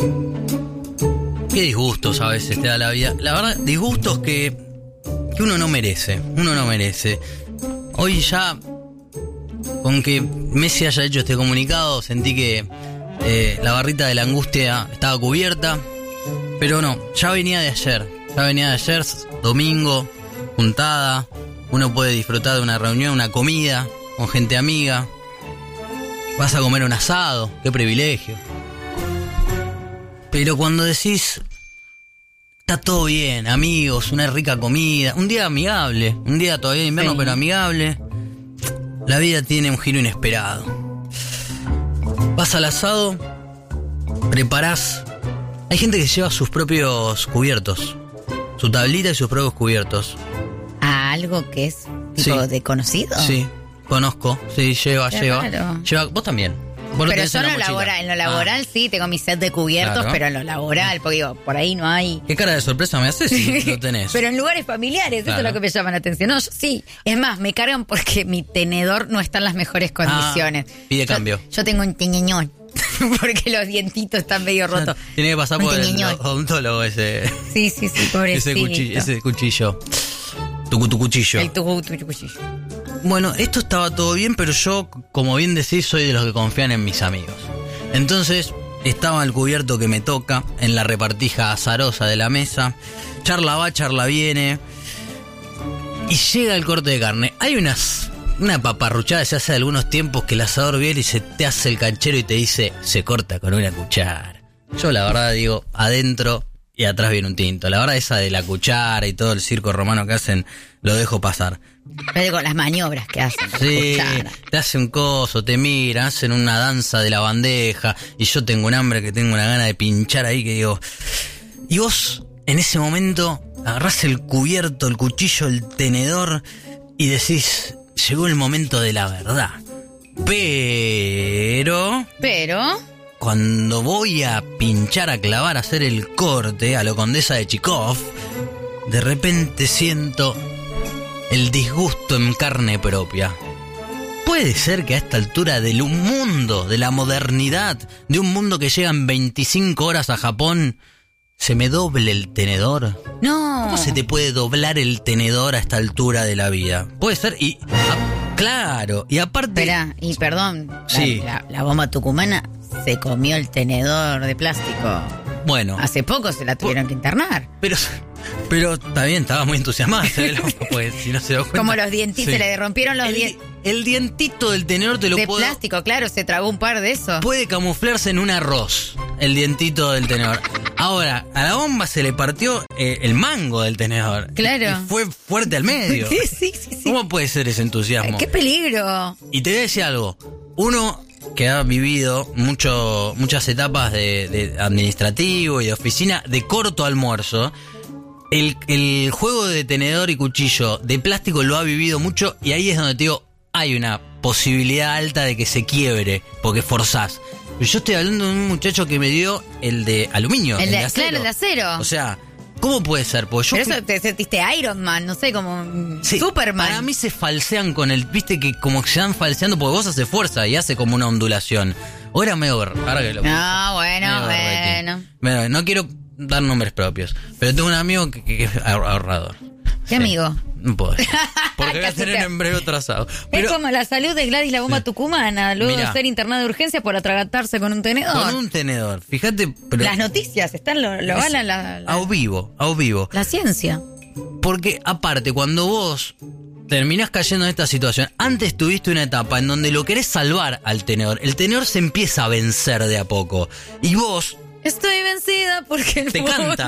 Qué disgustos a veces te da la vida. La verdad, disgustos que uno no merece. Uno no merece. Hoy ya, con que Messi haya hecho este comunicado, sentí que la barrita de la angustia estaba cubierta. Pero no, ya venía de ayer. Domingo, juntada. Uno puede disfrutar de una reunión, una comida con gente amiga. Vas a comer un asado, qué privilegio. Pero cuando decís, está todo bien, amigos, una rica comida, un día amigable, un día todavía de invierno, sí, pero amigable, la vida tiene un giro inesperado. Vas al asado, preparás. Hay gente que lleva sus propios cubiertos, su tablita y sus propios cubiertos. ¿A algo que es tipo de conocido? Sí, conozco, sí, lleva. Vos también. Pero yo en lo laboral sí, tengo mi set de cubiertos, claro. Pero en lo laboral, porque digo, por ahí no hay... ¿Qué cara de sorpresa me haces si lo tenés? Pero en lugares familiares, claro. Eso es lo que me llama la atención. No, sí, es más, me cargan porque mi tenedor no está en las mejores condiciones. Pide cambio. Yo tengo un teñeñón, porque los dientitos están medio rotos. Tiene que pasar por el odontólogo ese. Sí, pobrecito. Ese cuchillo. Tu cuchillo. El tu cuchillo. Bueno, esto estaba todo bien, pero yo, como bien decís, soy de los que confían en mis amigos. Entonces, estaba el cubierto que me toca en la repartija azarosa de la mesa. Charla va, charla viene. Y llega el corte de carne. Hay una paparruchada que se hace de algunos tiempos que el asador viene y se te hace el canchero y te dice, se corta con una cuchara. Yo la verdad digo, adentro y atrás viene un tinto. La verdad esa de la cuchara y todo el circo romano que hacen, lo dejo pasar. Pero con las maniobras que hacen. Sí, te hacen un coso, te miran, hacen una danza de la bandeja. Y yo tengo un hambre que tengo una gana de pinchar ahí que digo... Y vos, en ese momento, agarrás el cubierto, el cuchillo, el tenedor y decís, llegó el momento de la verdad. Pero... Cuando voy a pinchar, a clavar, a hacer el corte a lo Condesa de Chikov, de repente siento el disgusto en carne propia. ¿Puede ser que a esta altura del mundo, de la modernidad, de un mundo que llega en 25 horas a Japón, se me doble el tenedor? No. ¿Cómo se te puede doblar el tenedor a esta altura de la vida? Puede ser y... claro, y aparte... Espera, y perdón, sí. La bomba tucumana se comió el tenedor de plástico. Bueno. Hace poco se la tuvieron que internar. Pero está bien, estaba muy entusiasmada, pues, si no se dio cuenta. Como los dientitos, se le rompieron los dientes. El dientito del tenedor te lo de plástico, claro, se tragó un par de esos. Puede camuflarse en un arroz, el dientito del tenedor. Ahora, a la bomba se le partió el mango del tenedor. Claro. Y fue fuerte al medio. Sí. ¿Cómo puede ser ese entusiasmo? ¡Qué peligro! Y te voy a decir algo. Uno que ha vivido muchas etapas de administrativo y de oficina, de corto almuerzo, el juego de tenedor y cuchillo de plástico lo ha vivido mucho y ahí es donde te digo, hay una posibilidad alta de que se quiebre, porque forzás. Yo estoy hablando de un muchacho que me dio el de aluminio, el de acero. Claro, el de acero. O sea, ¿cómo puede ser? Porque pero eso te sentiste Iron Man, no sé, como sí, Superman. Para mí se falsean con el... Viste que como que se van falseando porque vos haces fuerza y hace como una ondulación. O era medio... Ahora que lo bueno. No quiero dar nombres propios, pero tengo un amigo que es ahorrador. ¿Qué amigo? No puedo decir, porque voy a tener en breve otro asado. Pero, es como la salud de Gladys la bomba tucumana, luego de ser internada de urgencia por atragantarse con un tenedor. Con un tenedor, fíjate. Pero las noticias están, lo van a vivo. La ciencia. Porque aparte, cuando vos terminás cayendo en esta situación, antes tuviste una etapa en donde lo querés salvar al tenedor. El tenedor se empieza a vencer de a poco. Y vos... Estoy vencida porque el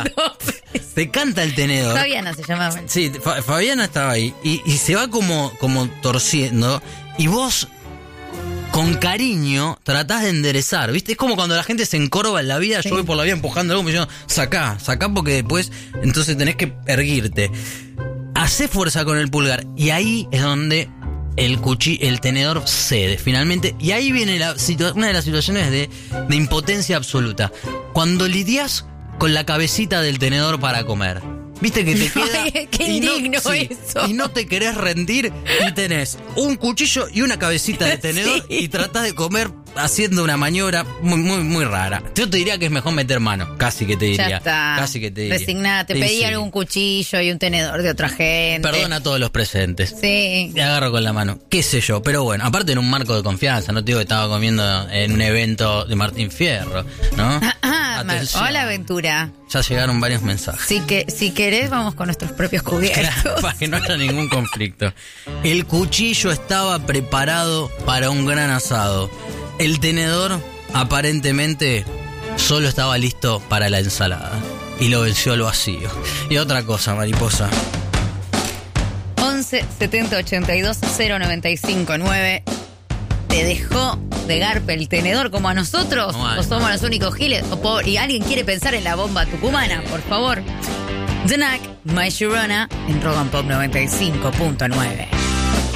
te canta el tenedor. Fabiana se llamaba. Sí, Fabiana estaba ahí. Y se va como torciendo. Y vos, con cariño, tratás de enderezar. ¿Viste? Es como cuando la gente se encorva en la vida. Sí. Yo voy por la vida empujando algo y me dicen, sacá porque después, entonces tenés que erguirte. Hacé fuerza con el pulgar. Y ahí es donde el tenedor cede finalmente. Y ahí viene una de las situaciones de impotencia absoluta. Cuando lidias con la cabecita del tenedor para comer. Viste que te queda... ¡Qué indigno eso! Y no te querés rendir y tenés un cuchillo y una cabecita de tenedor y tratás de comer haciendo una maniobra muy rara. Yo te diría que es mejor meter mano, casi que te diría. Ya está. Casi que te diría. Resignate, pedí algún cuchillo y un tenedor de otra gente. Perdona a todos los presentes. Sí. Te agarro con la mano. Qué sé yo, pero bueno, aparte en un marco de confianza, no te digo que estaba comiendo en un evento de Martín Fierro, ¿no? Hola, Aventura. Ya llegaron varios mensajes. Si querés, vamos con nuestros propios cubiertos. Claro, para que no haya ningún conflicto. El cuchillo estaba preparado para un gran asado. El tenedor, aparentemente, solo estaba listo para la ensalada. Y lo venció al vacío. Y otra cosa, mariposa. 11 70 82 095 9. ¿Te dejó de garpe el tenedor como a nosotros? No, ¿O somos los únicos giles? ¿Y alguien quiere pensar en la bomba tucumana? Por favor. The Knack, My Sharona, en Rock and Pop 95.9.